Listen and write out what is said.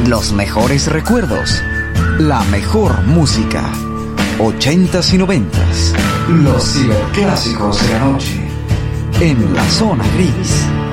Los mejores recuerdos. La mejor música. 80s y 90s. Los ciberclásicos de la noche. En la zona gris.